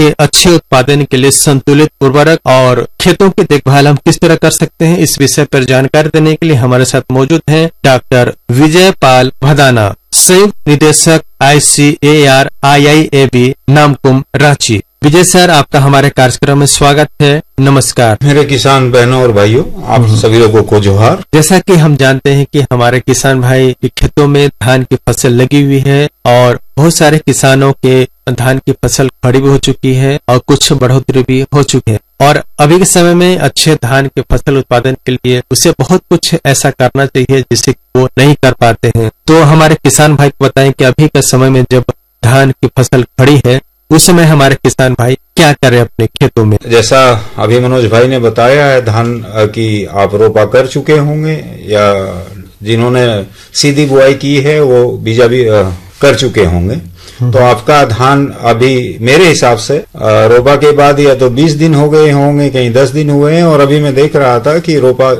के अच्छे उत्पादन के लिए संतुलित उर्वरक और खेतों की देखभाल हम किस तरह कर सकते हैं, इस विषय पर जानकारी देने के लिए हमारे साथ मौजूद हैं डॉक्टर विजय पाल भदाना, संयुक्त निदेशक ICAR IIAB नामकुम रांची। विजय सर, आपका हमारे कार्यक्रम में स्वागत है। नमस्कार। मेरे किसान बहनों और भाइयों, आप सभी लोगों को जोहार। जैसा कि हम जानते हैं कि हमारे किसान भाई के खेतों में धान की फसल लगी हुई है और बहुत सारे किसानों के धान की फसल खड़ी भी हो चुकी है और कुछ बढ़ोतरी भी हो चुकी है, और अभी के समय में अच्छे धान के फसल उत्पादन के लिए उसे बहुत कुछ ऐसा करना चाहिए जिसे वो नहीं कर पाते हैं। तो हमारे किसान भाई को बताएं कि अभी के समय में जब धान की फसल खड़ी है उस समय हमारे किसान भाई क्या करें अपने खेतों में। जैसा अभी मनोज भाई ने बताया है, धान की आप रोपा कर चुके होंगे या जिन्होंने सीधी बुआई की है वो बीजा भी कर चुके होंगे। तो आपका धान अभी मेरे हिसाब से रोपा के बाद या तो 20 दिन हो गए होंगे, कहीं 10 दिन हुए हैं, और अभी मैं देख रहा था कि रोपा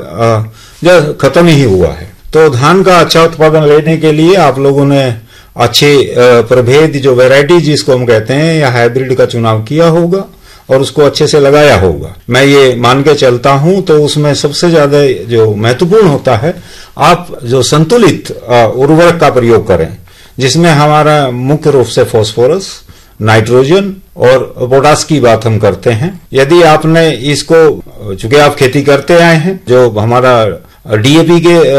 जो खत्म ही हुआ है। तो धान का अच्छा उत्पादन लेने के लिए आप लोगों ने अच्छे प्रभेद, जो वैरायटी जिसको हम कहते हैं, या हाइब्रिड का चुनाव किया होगा और उसको अच्छे से लगाया होगा। मैं ये मान के चलता हूं। तो उसमें सबसे ज्यादा जो महत्वपूर्ण होता है, आप जो संतुलित उर्वरक का प्रयोग करें, जिसमें हमारा मुख्य रूप से फास्फोरस, नाइट्रोजन और पोटास की बात हम करते हैं। यदि आपने इसको, चूंकि आप खेती करते आए हैं, जो हमारा DAP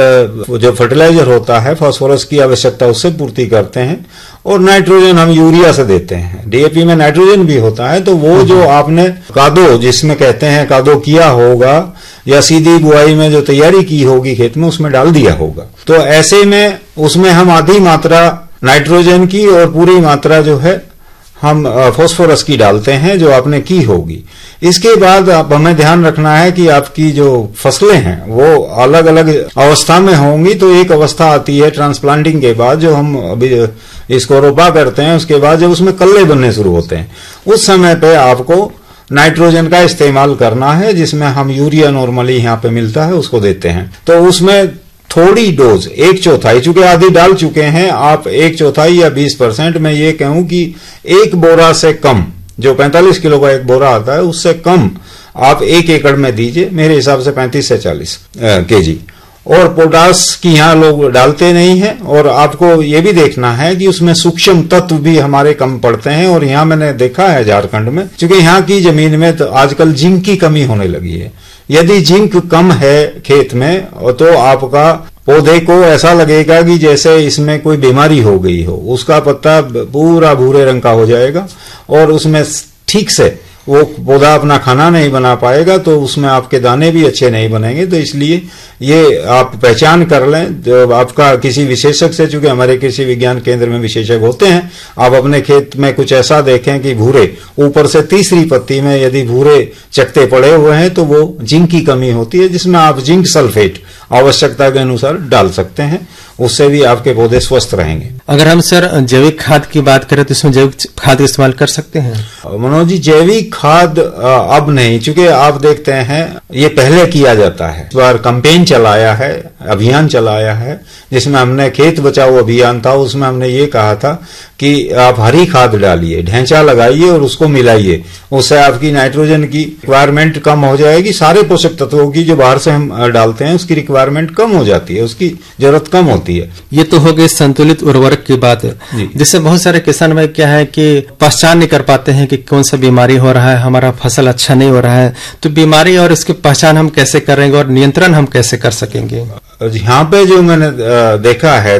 के जो फर्टिलाइजर होता है, फास्फोरस की आवश्यकता उससे पूर्ति करते हैं, और नाइट्रोजन हम यूरिया से देते हैं। DAP में नाइट्रोजन भी होता है। तो वो जो आपने कादो, जिसमें कहते हैं कादो किया होगा, या सीधी बुआई में जो तैयारी की होगी खेत में, उसमें डाल दिया होगा। तो ऐसे में उसमें हम आधी मात्रा नाइट्रोजन की और पूरी मात्रा जो है हम फास्फोरस की डालते हैं, जो आपने की होगी। इसके बाद हमें ध्यान रखना है कि आपकी जो फसलें हैं वो अलग अलग अवस्था में होंगी। तो एक अवस्था आती है ट्रांसप्लांटिंग के बाद, जो हम अभी इसको रोपा करते हैं, उसके बाद जब उसमें कल्ले बनने शुरू होते हैं, उस समय पे आपको नाइट्रोजन का इस्तेमाल करना है, जिसमें हम यूरिया नॉर्मली यहाँ पे मिलता है उसको देते हैं। तो उसमें थोड़ी डोज, 1/4, चूंकि आधी डाल चुके हैं आप, 1/4 या 20%, मैं ये कहूं कि एक बोरा से कम, जो 45 किलो का एक बोरा आता है, उससे कम आप 1 एकड़ में दीजिए। मेरे हिसाब से 35 से 40 केजी। और पोटास की यहाँ लोग डालते नहीं हैं, और आपको ये भी देखना है कि उसमें सूक्ष्म तत्व भी हमारे कम पड़ते हैं। और यहाँ मैंने देखा है झारखंड में, क्योंकि यहाँ की जमीन में तो आजकल जिंक की कमी होने लगी है। यदि जिंक कम है खेत में, तो आपका पौधे को ऐसा लगेगा कि जैसे इसमें कोई बीमारी हो गई हो। उसका पत्ता पूरा भूरे रंग का हो जाएगा और उसमें ठीक से वो पौधा अपना खाना नहीं बना पाएगा, तो उसमें आपके दाने भी अच्छे नहीं बनेंगे। तो इसलिए ये आप पहचान कर लें, जब आपका किसी विशेषज्ञ से, चूंकि हमारे कृषि विज्ञान केंद्र में विशेषज्ञ होते हैं, आप अपने खेत में कुछ ऐसा देखें कि भूरे ऊपर से तीसरी पत्ती में यदि भूरे चकते पड़े हुए हैं, तो वो जिंक की कमी होती है, जिसमें आप जिंक सल्फेट आवश्यकता के अनुसार डाल सकते हैं। उससे भी आपके पौधे स्वस्थ रहेंगे। अगर हम सर जैविक खाद की बात करें तो इसमें जैविक खाद इस्तेमाल कर सकते हैं? मनोज जी, जैविक खाद अब नहीं, चूंकि आप देखते हैं ये पहले किया जाता है। इस बार कैंपेन चलाया है, अभियान चलाया है, जिसमें हमने खेत बचाओ अभियान था, उसमें हमने ये कहा था कि आप हरी खाद डालिए, ढैंचा लगाइए और उसको मिलाइए। उससे आपकी नाइट्रोजन की रिक्वायरमेंट कम हो जाएगी। सारे पोषक तत्वों की जो बाहर से हम डालते हैं उसकी रिक्वायरमेंट कम हो जाती है, उसकी जरूरत कम होती है। ये तो हो गई संतुलित उर्वरक की बात है। जिससे बहुत सारे किसान भाई क्या है कि पहचान नहीं कर पाते हैं कि कौन सा बीमारी हो रहा है, हमारा फसल अच्छा नहीं हो रहा है। तो बीमारी और इसकी पहचान हम कैसे करेंगे और नियंत्रण हम कैसे कर सकेंगे? यहाँ पे जो मैंने देखा है,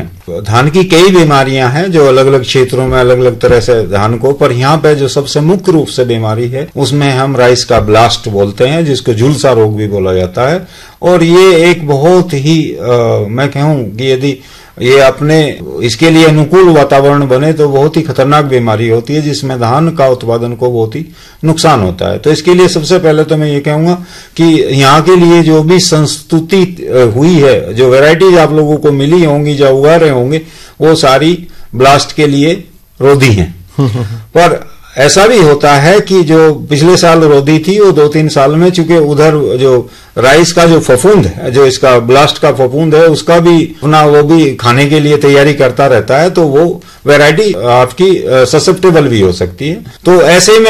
धान की कई बीमारियां हैं जो अलग अलग क्षेत्रों में अलग अलग तरह से धान को, पर यहाँ पे जो सबसे मुख्य रूप से बीमारी है उसमें हम राइस का ब्लास्ट बोलते हैं, जिसको झुलसा रोग भी बोला जाता है। और ये एक बहुत ही मैं कहूँ कि यदि ये अपने इसके लिए अनुकूल वातावरण बने तो बहुत ही खतरनाक बीमारी होती है, जिसमें धान का उत्पादन को बहुत ही नुकसान होता है। तो इसके लिए सबसे पहले तो मैं ये कहूंगा कि यहाँ के लिए जो भी संस्तुति हुई है, जो वैरायटीज आप लोगों को मिली होंगी, जो उगा रहे होंगे, वो सारी ब्लास्ट के लिए रोधी हैं। पर ऐसा भी होता है कि जो पिछले साल रोधी थी वो 2-3 साल में, चूंकि उधर जो राइस का जो फफूंद है, जो इसका ब्लास्ट का फफूंद है, उसका भी अपना वो भी खाने के लिए तैयारी करता रहता है, तो वो वैरायटी आपकी ससेप्टेबल भी हो सकती है। तो ऐसे में